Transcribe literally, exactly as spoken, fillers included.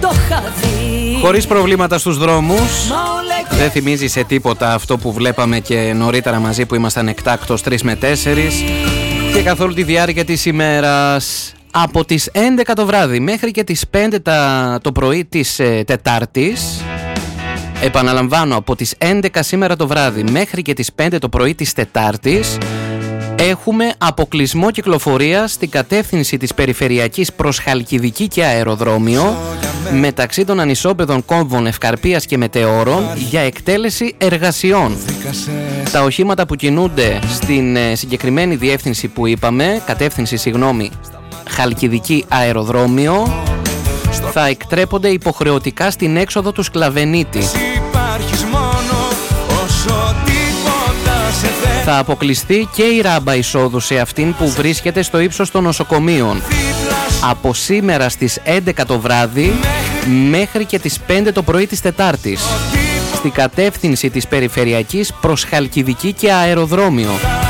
το χαδί. Χωρίς προβλήματα στους δρόμους. Δεν θυμίζει σε τίποτα αυτό που βλέπαμε και νωρίτερα μαζί που ήμασταν εκτάκτος τρεις με τέσσερις. Και καθ' όλη τη διάρκεια της ημέρας, από τις έντεκα το βράδυ μέχρι και τις πέντε το πρωί της ε, Τετάρτης. Επαναλαμβάνω, από τις έντεκα σήμερα το βράδυ μέχρι και τις πέντε το πρωί της Τετάρτης έχουμε αποκλεισμό κυκλοφορίας στην κατεύθυνση της περιφερειακής προς Χαλκιδική και αεροδρόμιο μεταξύ των ανισόπεδων κόμβων Ευκαρπίας και Μετεώρων για εκτέλεση εργασιών. Τα οχήματα που κινούνται στην ε, συγκεκριμένη διεύθυνση που είπαμε, κατεύθυνση συγγνώμη, Χαλκιδική αεροδρόμιο, θα εκτρέπονται υποχρεωτικά στην έξοδο του Σκλαβενίτη. Θα αποκλειστεί και η ράμπα εισόδου σε αυτήν που βρίσκεται στο ύψος των νοσοκομείων από σήμερα στις έντεκα το βράδυ μέχρι και τις πέντε το πρωί της Τετάρτης στη κατεύθυνση της περιφερειακής προς Χαλκιδική και αεροδρόμιο.